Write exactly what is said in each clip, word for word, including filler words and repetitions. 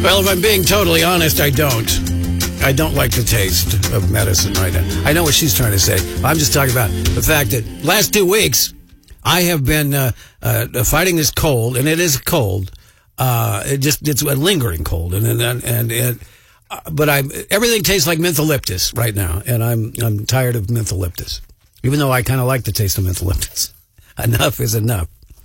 Well, if I'm being totally honest, I don't. I don't like the taste of medicine right now. I know what she's trying to say. I'm just talking about the fact that last two weeks, I have been uh, uh, fighting this cold, and it is cold. Uh, it just it's a lingering cold, and and and, and uh, but I everything tastes like mentholyptus right now, and I'm I'm tired of mentholyptus. Even though I kind of like the taste of mentholyptus. Enough is enough.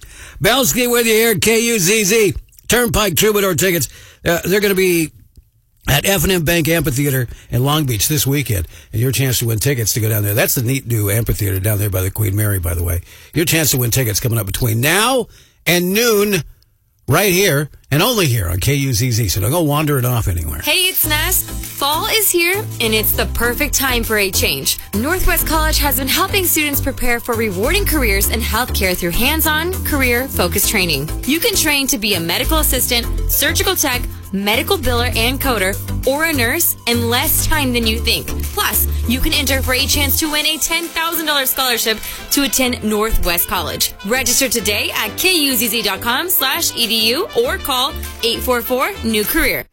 Belsky with you here at K U Z Z. Turnpike Troubadour tickets. Uh, they're going to be at F and M Bank Amphitheater in Long Beach this weekend. And your chance to win tickets to go down there. That's the neat new amphitheater down there by the Queen Mary, by the way. Your chance to win tickets coming up between now and noon right here and only here on K U Z Z. So don't go wandering off anywhere. Hey, it's Ness. Fall is here, and it's the perfect time for a change. Northwest College has been helping students prepare for rewarding careers in healthcare through hands-on, career-focused training. You can train to be a medical assistant, surgical tech, medical biller and coder, or a nurse in less time than you think. Plus, you can enter for a chance to win a ten thousand dollars scholarship to attend Northwest College. Register today at kuzz.com slash edu or call eight four four new career.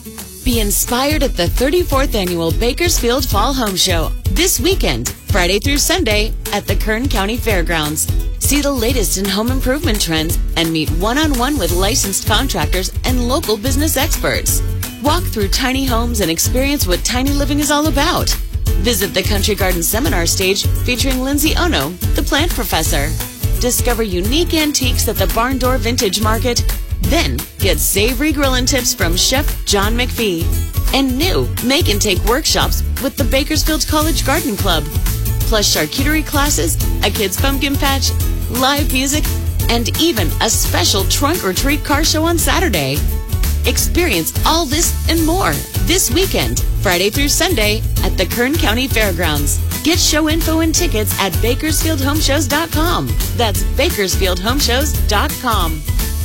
Be inspired at the thirty-fourth Annual Bakersfield Fall Home Show this weekend, Friday through Sunday, at the Kern County Fairgrounds. See the latest in home improvement trends and meet one-on-one with licensed contractors and local business experts. Walk through tiny homes and experience what tiny living is all about. Visit the Country Garden Seminar stage featuring Lindsay Ono, the plant professor. Discover unique antiques at the Barn Door Vintage Market. Then get savory grilling tips from Chef John McPhee. And new make and take workshops with the Bakersfield College Garden Club. Plus charcuterie classes, a kid's pumpkin patch, live music, and even a special trunk or treat car show on Saturday. Experience all this and more this weekend, Friday through Sunday, at the Kern County Fairgrounds. Get show info and tickets at bakersfield home shows dot com. That's bakersfield home shows dot com.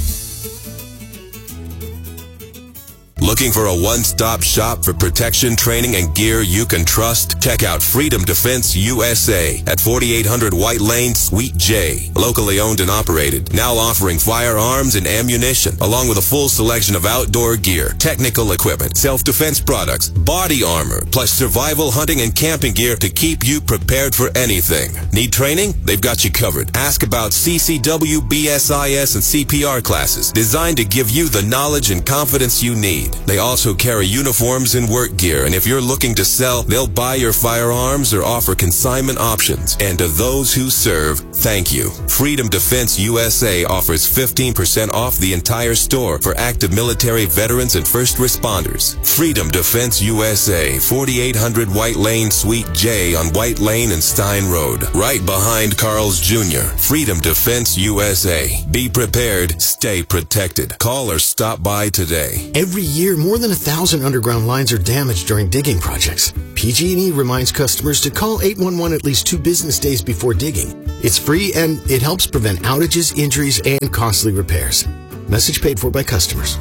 Looking for a one-stop shop for protection, training, and gear you can trust? Check out Freedom Defense U S A at forty-eight hundred White Lane, Suite J. Locally owned and operated. Now offering firearms and ammunition, along with a full selection of outdoor gear, technical equipment, self-defense products, body armor, plus survival, hunting, and camping gear to keep you prepared for anything. Need training? They've got you covered. Ask about C C W, B S I S, and C P R classes designed to give you the knowledge and confidence you need. They also carry uniforms and work gear, and if you're looking to sell, they'll buy your firearms or offer consignment options. And to those who serve, thank you. Freedom Defense U S A offers fifteen percent off the entire store for active military veterans and first responders. Freedom Defense U S A, forty-eight hundred White Lane, Suite J on White Lane and Stein Road, right behind Carl's Junior Freedom Defense U S A. Be prepared, stay protected. Call or stop by today. Every year, more than a thousand underground lines are damaged during digging projects. P G and E reminds customers to call eight one one at least two business days before digging. It's free and it helps prevent outages, injuries, and costly repairs. Message paid for by customers.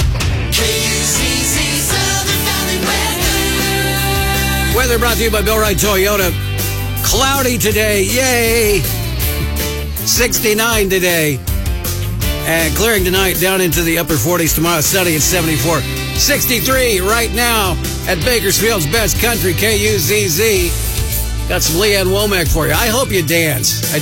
Weather brought to you by Bill Wright Toyota. Cloudy today, yay! sixty-nine today. And clearing tonight down into the upper forties. Tomorrow sunny at seventy-four. sixty-three right now at Bakersfield's Best Country, K U Z Z. Got some Leanne Womack for you. I hope you dance. I